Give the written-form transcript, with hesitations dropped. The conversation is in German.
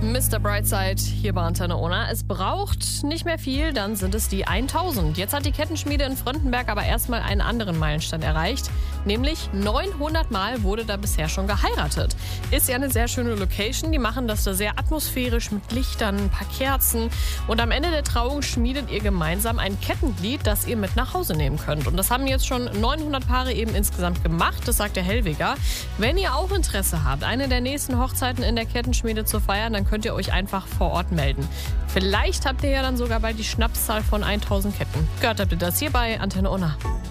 Mr. Brightside hier bei Antenne Ona. Es braucht nicht mehr viel, dann sind es die 1000. Jetzt hat die Kettenschmiede in Fröndenberg aber erstmal einen anderen Meilenstein erreicht. Nämlich 900 Mal wurde da bisher schon geheiratet. Ist ja eine sehr schöne Location. Die machen das da sehr atmosphärisch mit Lichtern, ein paar Kerzen. Und am Ende der Trauung schmiedet ihr gemeinsam ein Kettenglied, das ihr mit nach Hause nehmen könnt. Und das haben jetzt schon 900 Paare eben insgesamt gemacht. Das sagt der Hellweger. Wenn ihr auch Interesse habt, eine der nächsten Hochzeiten in der Kettenschmiede zu feiern, dann könnt ihr euch einfach vor Ort melden. Vielleicht habt ihr ja dann sogar bald die Schnapszahl von 1000 Ketten. Gehört habt ihr das hier bei Antenne Ona.